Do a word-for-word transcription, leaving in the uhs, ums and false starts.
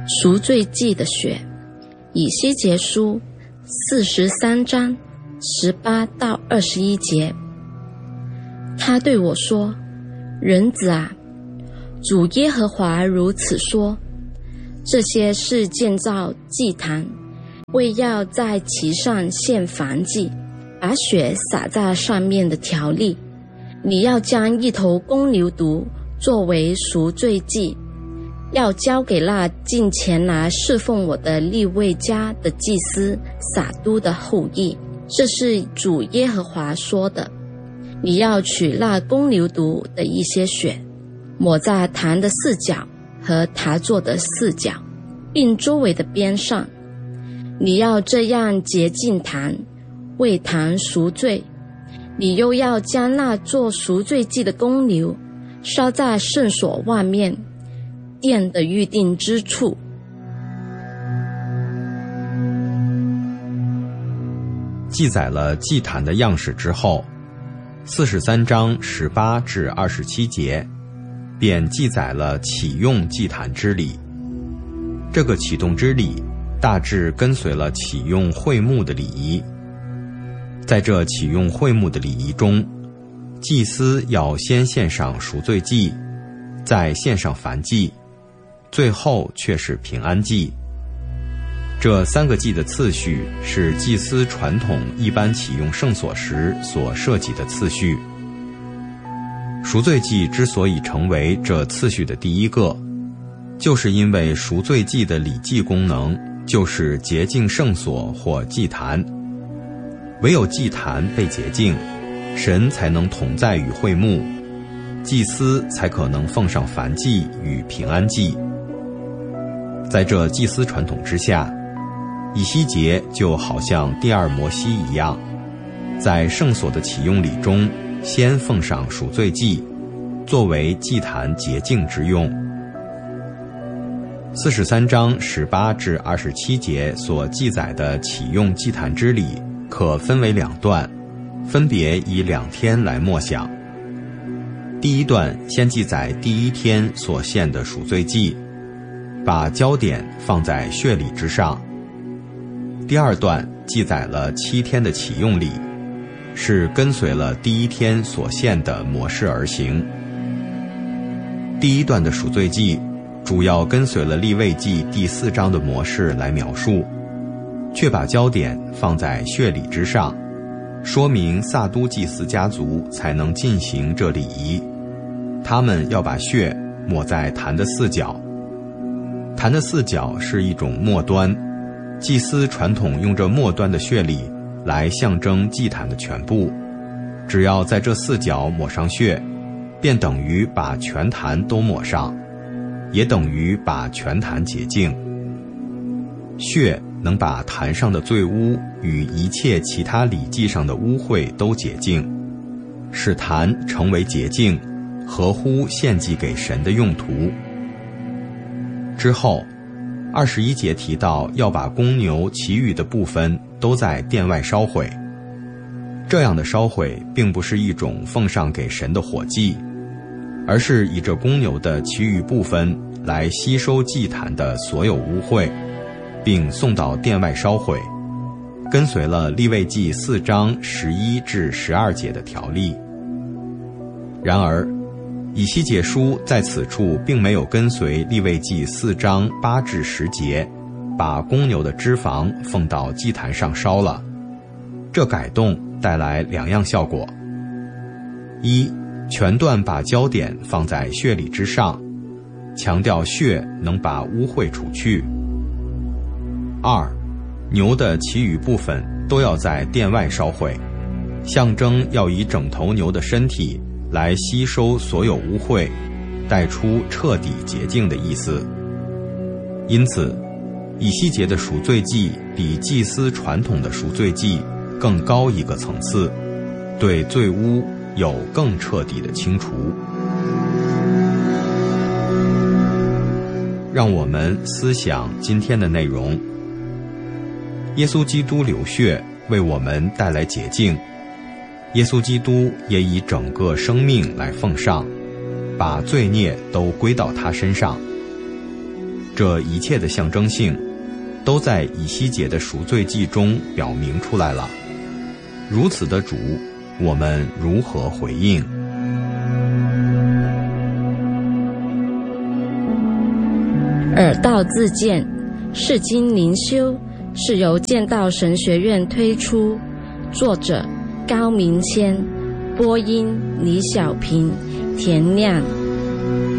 赎罪祭的血。以西结书四十三章十八到二十一节。他对我说：人子啊，主耶和华如此说，这些是建造祭坛，为要在其上献燔祭，把血洒在上面的条例。你要将一头公牛犊作为赎罪祭，要交给那进前来侍奉我的利未家的祭司撒督的后裔。这是主耶和华说的。你要取那公牛犊的一些血，抹在坛的四角和台座的四角，并周围的边上。你要这样洁净坛，为坛赎罪。你又要将那做赎罪祭的公牛烧在圣所外面殿的预定之处。 记载了祭坛的样式之后，四十三章十八至二十七节便记载了启用祭坛之礼。这个启动之礼大致跟随了启用会幕的礼仪。在这启用会幕的礼仪中，祭司要先献上赎罪祭，再献上燔祭，最后却是平安祭。这三个祭的次序是祭司传统一般启用圣所时所设计的次序。赎罪祭之所以成为这次序的第一个，就是因为赎罪祭的礼祭功能就是洁净圣所或祭坛。唯有祭坛被洁净，神才能同在于会幕，祭司才可能奉上燔祭与平安祭。在这祭司传统之下，以西结就好像第二摩西一样，在圣所的启用礼中先奉上赎罪祭，作为祭坛洁净之用。四十三章十八至二十七节所记载的启用祭坛之礼可分为两段，分别以两天来默想。第一段先记载第一天所献的赎罪祭，把焦点放在血礼之上。第二段记载了七天的启用礼，是跟随了第一天所献的模式而行。第一段的赎罪祭主要跟随了利未记第四章的模式来描述，却把焦点放在血礼之上，说明撒都祭司家族才能进行这礼仪。他们要把血抹在坛的四角，坛的四角是一种末端，祭司传统用这末端的血礼来象征祭坛的全部。只要在这四角抹上血，便等于把全坛都抹上，也等于把全坛洁净。血能把坛上的罪污与一切其他礼祭上的污秽都洁净，使坛成为洁净，合乎献祭给神的用途。之后二十一节提到要把公牛其余的部分都在殿外烧毁。这样的烧毁并不是一种奉上给神的火祭，而是以这公牛的其余部分来吸收祭坛的所有污秽，并送到殿外烧毁，跟随了利未记四章十一至十二节的条例。然而以西结书在此处并没有跟随利未记四章八至十节，把公牛的脂肪放到祭坛上烧了。这改动带来两样效果：一，全段把焦点放在血礼之上，强调血能把污秽除去；二，牛的其余部分都要在殿外烧毁，象征要以整头牛的身体来吸收所有污秽，带出彻底洁净的意思。因此以西结的赎罪祭比祭司传统的赎罪祭更高一个层次，对罪污有更彻底的清除。让我们思想今天的内容。耶稣基督流血为我们带来洁净，耶稣基督也以整个生命来奉上，把罪孽都归到他身上。 这一切的象征性都在以西结的赎罪记中表明出来了。如此的主，我们如何回应？ 耳道自荐，释经灵修是由剑道神学院推出，作者高明谦，播音李小平、田亮。